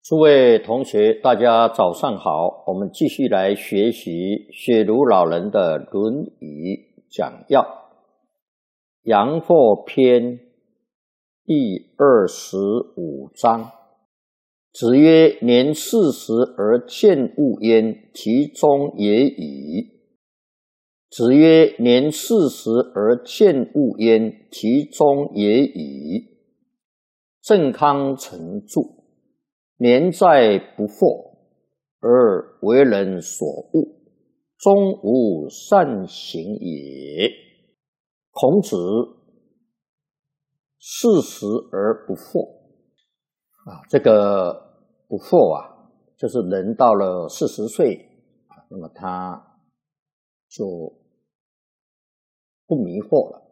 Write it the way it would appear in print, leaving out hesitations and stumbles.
诸位同学，大家早上好。我们继续来学习雪庐老人的《论语》讲要。阳货篇第25章。子曰：年40而见物焉，其中也已。子曰：年40而见物焉，其中也已。郑康曾著。年在不惑，而为人所恶，终无善行也。孔子40而不惑这个不惑就是人到了40岁那么他就不迷惑了